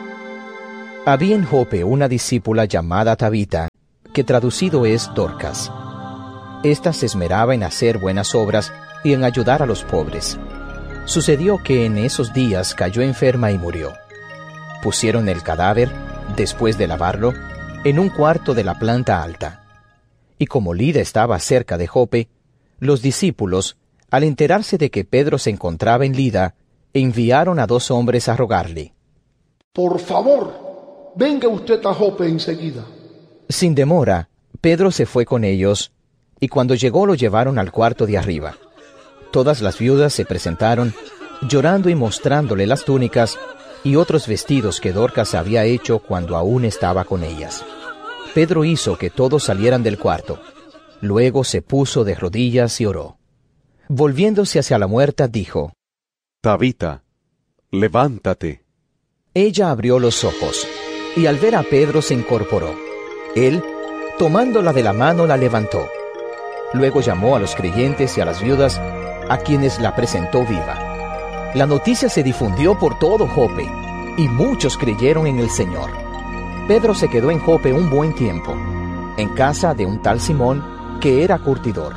Había en Jope una discípula llamada Tabita, que traducido es Dorcas. Esta se esmeraba en hacer buenas obras y en ayudar a los pobres. Sucedió que en esos días cayó enferma y murió. Pusieron el cadáver, después de lavarlo, en un cuarto de la planta alta. Y como Lida estaba cerca de Jope, los discípulos, al enterarse de que Pedro se encontraba en Lida, enviaron a dos hombres a rogarle: Por favor, venga usted a Jope enseguida. Sin demora, Pedro se fue con ellos, y cuando llegó lo llevaron al cuarto de arriba. Todas las viudas se presentaron, llorando y mostrándole las túnicas y otros vestidos que Dorcas había hecho cuando aún estaba con ellas. Pedro hizo que todos salieran del cuarto. Luego se puso de rodillas y oró. Volviéndose hacia la muerta, dijo: Tabita, levántate. Ella abrió los ojos, y al ver a Pedro se incorporó. Él, tomándola de la mano, la levantó. Luego llamó a los creyentes y a las viudas, a quienes la presentó viva. La noticia se difundió por todo Jope, y muchos creyeron en el Señor. Pedro se quedó en Jope un buen tiempo, en casa de un tal Simón, que era curtidor.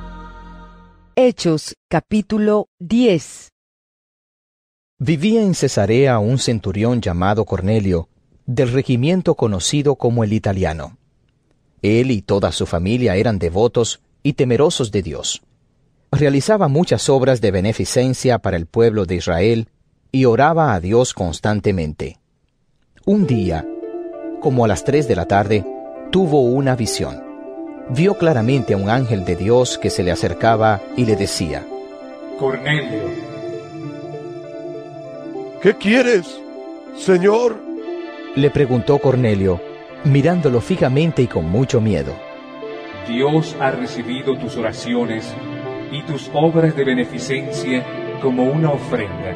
Hechos, capítulo diez. Vivía en Cesarea un centurión llamado Cornelio, del regimiento conocido como el Italiano. Él y toda su familia eran devotos y temerosos de Dios. Realizaba muchas obras de beneficencia para el pueblo de Israel y oraba a Dios constantemente. Un día, como a las tres de la tarde, tuvo una visión. Vio claramente a un ángel de Dios que se le acercaba y le decía: Cornelio. ¿Qué quieres, Señor? Le preguntó Cornelio, mirándolo fijamente y con mucho miedo. Dios ha recibido tus oraciones y tus obras de beneficencia como una ofrenda.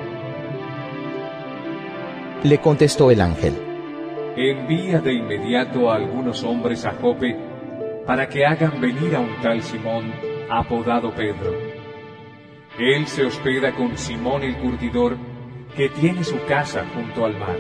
Le contestó el ángel: Envía de inmediato a algunos hombres a Jope para que hagan venir a un tal Simón, apodado Pedro. Él se hospeda con Simón el curtidor, que tiene su casa junto al mar.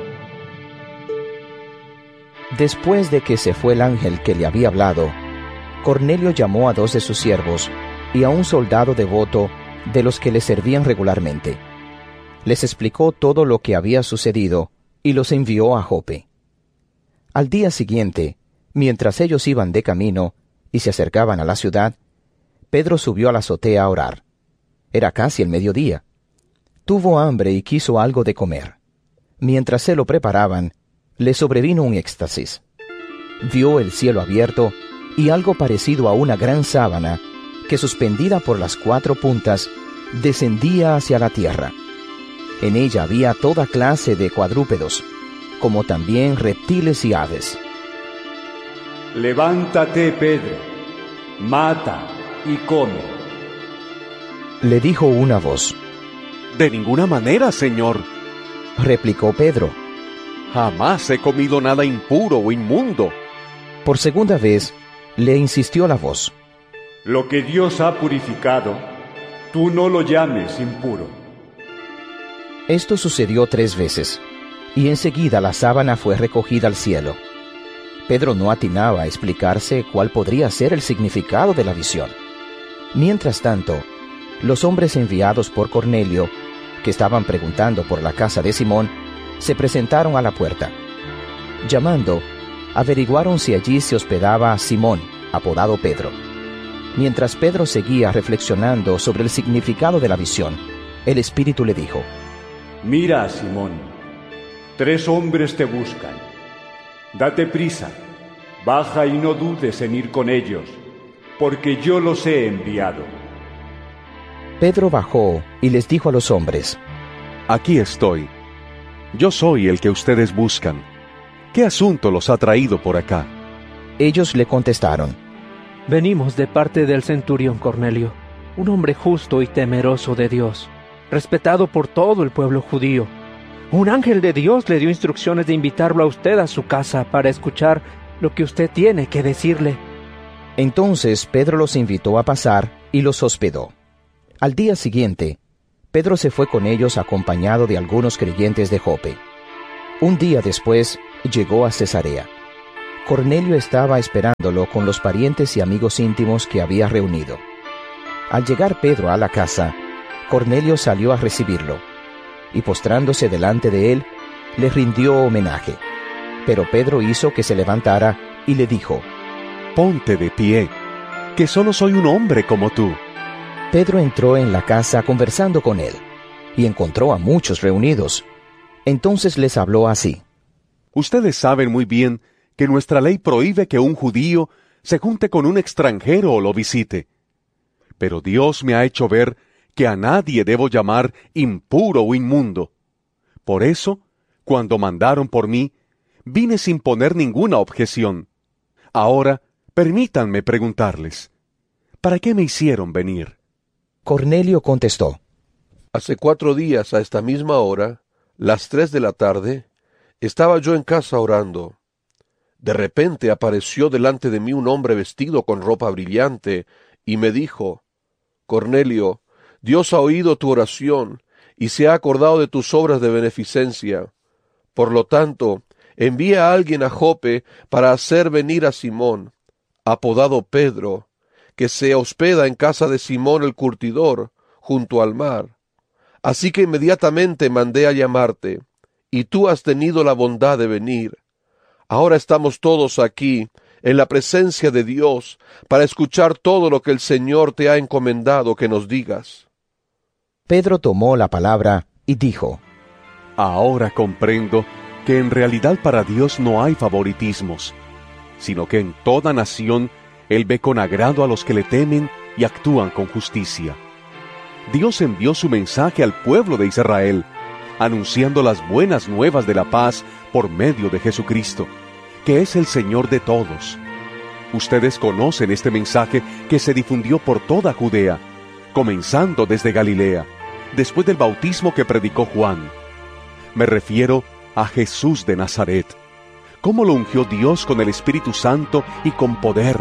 Después de que se fue el ángel que le había hablado, Cornelio llamó a dos de sus siervos y a un soldado devoto de los que le servían regularmente. Les explicó todo lo que había sucedido y los envió a Jope. Al día siguiente, mientras ellos iban de camino y se acercaban a la ciudad, Pedro subió a la azotea a orar. Era casi el mediodía. Tuvo hambre y quiso algo de comer. Mientras se lo preparaban, le sobrevino un éxtasis. Vio el cielo abierto y algo parecido a una gran sábana que, suspendida por las cuatro puntas, descendía hacia la tierra. En ella había toda clase de cuadrúpedos, como también reptiles y aves. Levántate, Pedro, mata y come. Le dijo una voz. De ninguna manera, Señor, replicó Pedro. Jamás he comido nada impuro o inmundo. Por segunda vez, le insistió la voz. Lo que Dios ha purificado, tú no lo llames impuro. Esto sucedió tres veces, y enseguida la sábana fue recogida al cielo. Pedro no atinaba a explicarse cuál podría ser el significado de la visión. Mientras tanto, los hombres enviados por Cornelio, que estaban preguntando por la casa de Simón, se presentaron a la puerta. Llamando, averiguaron si allí se hospedaba Simón, apodado Pedro. Mientras Pedro seguía reflexionando sobre el significado de la visión, el Espíritu le dijo: Mira, Simón, tres hombres te buscan. Date prisa, baja y no dudes en ir con ellos, porque yo los he enviado. Pedro bajó y les dijo a los hombres: Aquí estoy. Yo soy el que ustedes buscan. ¿Qué asunto los ha traído por acá? Ellos le contestaron: Venimos de parte del centurión Cornelio, un hombre justo y temeroso de Dios, respetado por todo el pueblo judío. Un ángel de Dios le dio instrucciones de invitarlo a usted a su casa para escuchar lo que usted tiene que decirle. Entonces Pedro los invitó a pasar y los hospedó. Al día siguiente, Pedro se fue con ellos acompañado de algunos creyentes de Jope. Un día después llegó a Cesarea. Cornelio estaba esperándolo con los parientes y amigos íntimos que había reunido. Al llegar Pedro a la casa, Cornelio salió a recibirlo, y postrándose delante de él, le rindió homenaje. Pero Pedro hizo que se levantara y le dijo: «Ponte de pie, que solo soy un hombre como tú». Pedro entró en la casa conversando con él, y encontró a muchos reunidos. Entonces les habló así: «Ustedes saben muy bien que nuestra ley prohíbe que un judío se junte con un extranjero o lo visite. Pero Dios me ha hecho ver que a nadie debo llamar impuro o inmundo. Por eso, cuando mandaron por mí, vine sin poner ninguna objeción. Ahora, permítanme preguntarles, ¿para qué me hicieron venir?». Cornelio contestó: «Hace cuatro días a esta misma hora, las tres de la tarde, estaba yo en casa orando. De repente apareció delante de mí un hombre vestido con ropa brillante y me dijo: Cornelio, Dios ha oído tu oración y se ha acordado de tus obras de beneficencia. Por lo tanto, envía a alguien a Jope para hacer venir a Simón, apodado Pedro, que se hospeda en casa de Simón el curtidor, junto al mar. Así que inmediatamente mandé a llamarte, y tú has tenido la bondad de venir. Ahora estamos todos aquí, en la presencia de Dios, para escuchar todo lo que el Señor te ha encomendado que nos digas». Pedro tomó la palabra y dijo: «Ahora comprendo que en realidad para Dios no hay favoritismos, sino que en toda nación Él ve con agrado a los que le temen y actúan con justicia. Dios envió su mensaje al pueblo de Israel, anunciando las buenas nuevas de la paz por medio de Jesucristo, que es el Señor de todos. Ustedes conocen este mensaje que se difundió por toda Judea, comenzando desde Galilea, después del bautismo que predicó Juan. Me refiero a Jesús de Nazaret, cómo lo ungió Dios con el Espíritu Santo y con poder,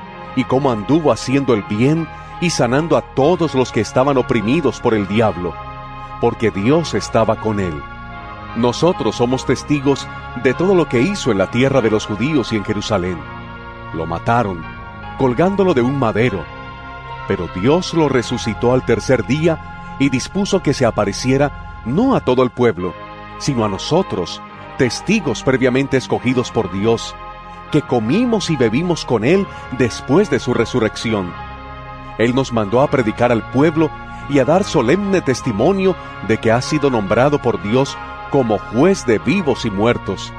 y cómo anduvo haciendo el bien y sanando a todos los que estaban oprimidos por el diablo, porque Dios estaba con él. Nosotros somos testigos de todo lo que hizo en la tierra de los judíos y en Jerusalén. Lo mataron, colgándolo de un madero, pero Dios lo resucitó al tercer día y dispuso que se apareciera no a todo el pueblo, sino a nosotros, testigos previamente escogidos por Dios, que comimos y bebimos con Él después de su resurrección. Él nos mandó a predicar al pueblo y a dar solemne testimonio de que ha sido nombrado por Dios como juez de vivos y muertos.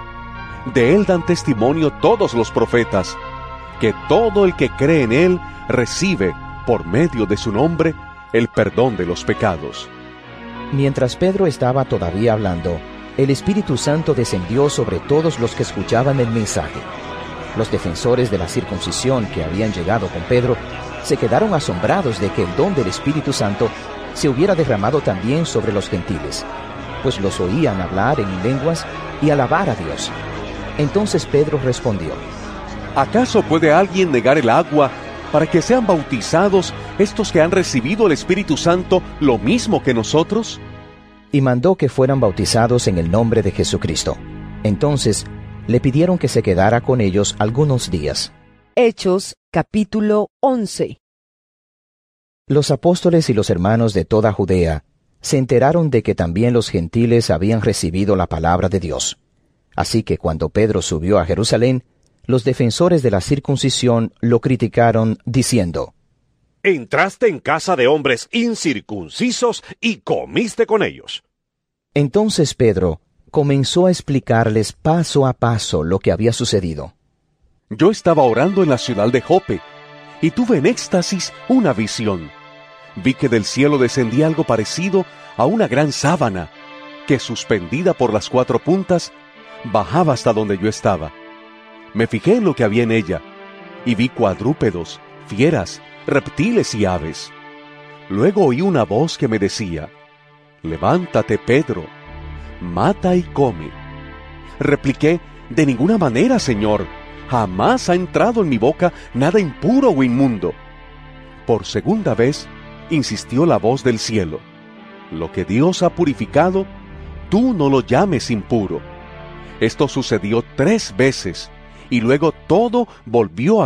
De Él dan testimonio todos los profetas, que todo el que cree en Él recibe, por medio de su nombre, el perdón de los pecados». Mientras Pedro estaba todavía hablando, el Espíritu Santo descendió sobre todos los que escuchaban el mensaje. Los defensores de la circuncisión que habían llegado con Pedro se quedaron asombrados de que el don del Espíritu Santo se hubiera derramado también sobre los gentiles, pues los oían hablar en lenguas y alabar a Dios. Entonces Pedro respondió: ¿Acaso puede alguien negar el agua para que sean bautizados estos que han recibido el Espíritu Santo lo mismo que nosotros? Y mandó que fueran bautizados en el nombre de Jesucristo. Entonces le pidieron que se quedara con ellos algunos días. Hechos, capítulo once. Los apóstoles y los hermanos de toda Judea se enteraron de que también los gentiles habían recibido la palabra de Dios. Así que cuando Pedro subió a Jerusalén, los defensores de la circuncisión lo criticaron, diciendo: «Entraste en casa de hombres incircuncisos y comiste con ellos». Entonces Pedro comenzó a explicarles paso a paso lo que había sucedido. «Yo estaba orando en la ciudad de Jope, y tuve en éxtasis una visión. Vi que del cielo descendía algo parecido a una gran sábana, que suspendida por las cuatro puntas, bajaba hasta donde yo estaba. Me fijé en lo que había en ella, y vi cuadrúpedos, fieras, reptiles y aves. Luego oí una voz que me decía: «Levántate, Pedro, mata y come». Repliqué: «De ninguna manera, Señor, jamás ha entrado en mi boca nada impuro o inmundo». Por segunda vez insistió la voz del cielo: Lo que Dios ha purificado, tú no lo llames impuro. Esto sucedió tres veces, y luego todo volvió a